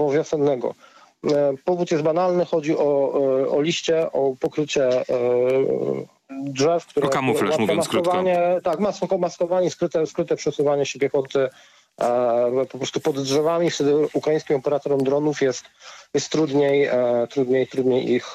sezonu wiosennego. Powód jest banalny, chodzi o liście, o pokrycie drzew, które... O kamuflaż, mówiąc krótko. Tak, maskowanie, skryte przesuwanie się piechoty po prostu pod drzewami. Wtedy ukraińskim operatorom dronów jest trudniej ich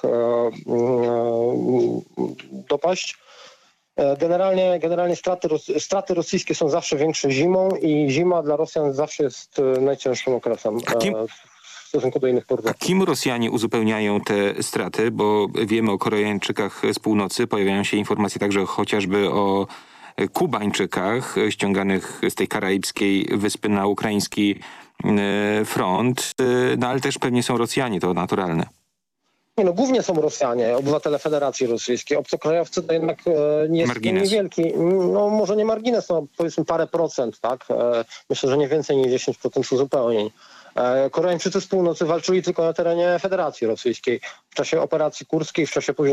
dopaść. Generalnie straty rosyjskie są zawsze większe zimą i zima dla Rosjan zawsze jest najcięższym okresem w stosunku do innych portów. A kim Rosjanie uzupełniają te straty? Bo wiemy o Koreańczykach z północy, pojawiają się informacje także chociażby o Kubańczykach ściąganych z tej karaibskiej wyspy na ukraiński front, no ale też pewnie są Rosjanie, to naturalne. Nie, no głównie są Rosjanie, obywatele Federacji Rosyjskiej. Obcokrajowcy to jednak niewielki, no może nie margines, no powiedzmy parę procent, tak? Myślę, że nie więcej niż 10% uzupełnień. Koreańczycy z północy walczyli tylko na terenie Federacji Rosyjskiej. W czasie operacji kurskiej,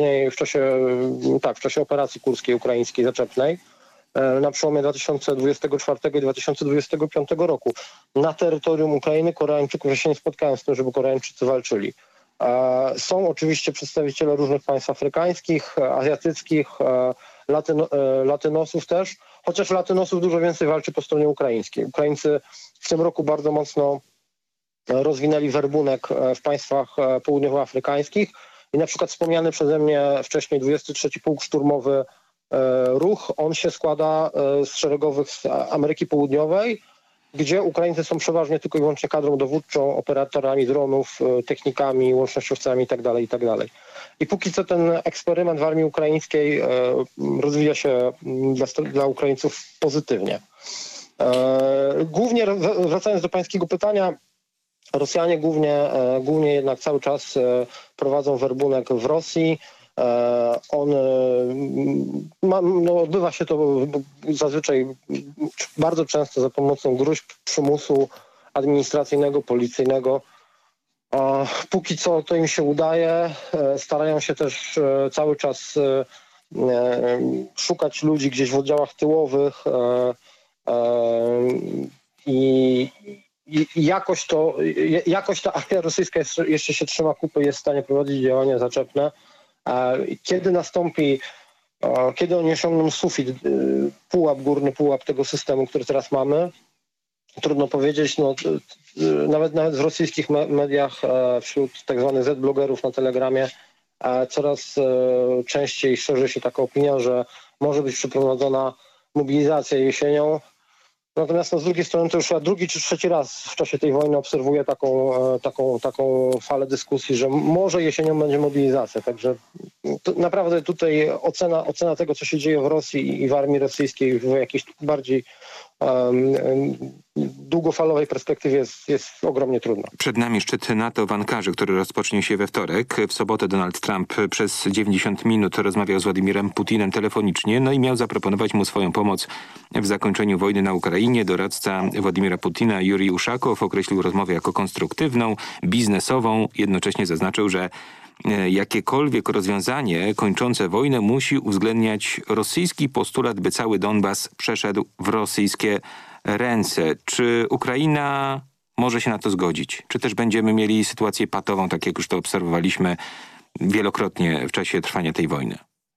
w czasie operacji kurskiej ukraińskiej zaczepnej na przełomie 2024 i 2025 roku. Na terytorium Ukrainy Koreańczyków, ja się nie spotkałem z tym, żeby Koreańczycy walczyli. Są oczywiście przedstawiciele różnych państw afrykańskich, azjatyckich, latynosów też, chociaż latynosów dużo więcej walczy po stronie ukraińskiej. Ukraińcy w tym roku bardzo mocno rozwinęli werbunek w państwach południowoafrykańskich i na przykład wspomniany przeze mnie wcześniej 23 Pułk Szturmowy Ruch, on się składa z szeregowych z Ameryki Południowej, gdzie Ukraińcy są przeważnie tylko i wyłącznie kadrą dowódczą, operatorami dronów, technikami, łącznościowcami itd. I póki co ten eksperyment w armii ukraińskiej rozwija się dla Ukraińców pozytywnie. Głównie wracając do pańskiego pytania, Rosjanie głównie jednak cały czas prowadzą werbunek w Rosji. Odbywa się to zazwyczaj bardzo często za pomocą gróźb, przymusu administracyjnego, policyjnego. Póki co to im się udaje. Starają się też cały czas szukać ludzi gdzieś w oddziałach tyłowych i jakoś ta armia rosyjska jeszcze się trzyma kupy, jest w stanie prowadzić działania zaczepne. Kiedy oni osiągną sufit, górny pułap tego systemu, który teraz mamy, trudno powiedzieć. No, nawet w rosyjskich mediach, wśród tak zwanych Z-blogerów na Telegramie coraz częściej szerzy się taka opinia, że może być przeprowadzona mobilizacja jesienią. Natomiast z drugiej strony to już drugi czy trzeci raz w czasie tej wojny obserwuję taką falę dyskusji, że może jesienią będzie mobilizacja. Także naprawdę tutaj ocena tego, co się dzieje w Rosji i w armii rosyjskiej w jakiejś bardziej długofalowej perspektywie jest ogromnie trudna. Przed nami szczyt NATO w Ankarze, który rozpocznie się we wtorek. W sobotę Donald Trump przez 90 minut rozmawiał z Władimirem Putinem telefonicznie, no i miał zaproponować mu swoją pomoc w zakończeniu wojny na Ukrainie. Doradca Władimira Putina Jurij Uszakow określił rozmowę jako konstruktywną, biznesową. Jednocześnie zaznaczył, że jakiekolwiek rozwiązanie kończące wojnę musi uwzględniać rosyjski postulat, by cały Donbas przeszedł w rosyjskie ręce. Czy Ukraina może się na to zgodzić? Czy też będziemy mieli sytuację patową, tak jak już to obserwowaliśmy wielokrotnie w czasie trwania tej wojny?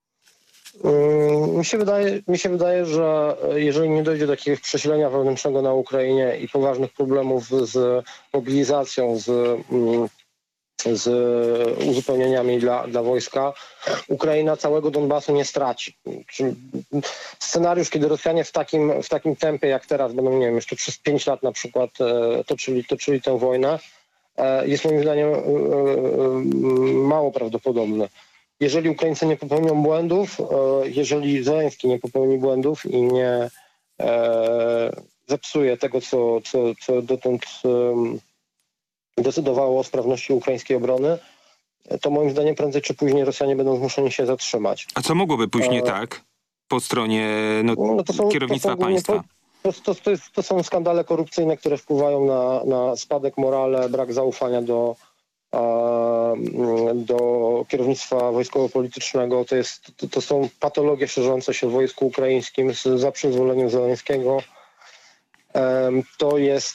Mi się wydaje, że jeżeli nie dojdzie do jakiegoś przesilenia wewnętrznego na Ukrainie i poważnych problemów z mobilizacją, z uzupełnieniami dla wojska, Ukraina całego Donbasu nie straci. Scenariusz, kiedy Rosjanie w takim tempie jak teraz będą, nie wiem, jeszcze przez 5 lat na przykład toczyli tę wojnę, jest moim zdaniem mało prawdopodobny. Jeżeli Ukraińcy nie popełnią błędów, jeżeli Zełenski nie popełni błędów i nie zepsuje tego, co dotąd decydowało o sprawności ukraińskiej obrony, to moim zdaniem prędzej czy później Rosjanie będą zmuszeni się zatrzymać. A co mogłoby pójść nie tak po stronie kierownictwa państwa? To są skandale korupcyjne, które wpływają na spadek morale, brak zaufania do kierownictwa wojskowo-politycznego. To są patologie szerzące się w wojsku ukraińskim za przyzwoleniem Zełenskiego. To jest